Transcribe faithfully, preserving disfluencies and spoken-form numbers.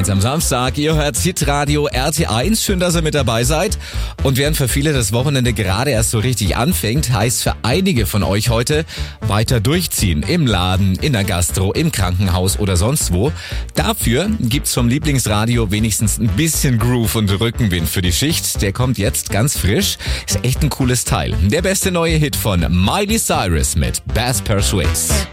Highlights am Samstag. Ihr hört Hitradio R T eins. Schön, dass ihr mit dabei seid. Und während für viele das Wochenende gerade erst so richtig anfängt, heißt für einige von euch heute weiter durchziehen. Im Laden, in der Gastro, im Krankenhaus oder sonst wo. Dafür gibt's vom Lieblingsradio wenigstens ein bisschen Groove und Rückenwind für die Schicht. Der kommt jetzt ganz frisch. Ist echt ein cooles Teil. Der beste neue Hit von Miley Cyrus mit Bass Persuades.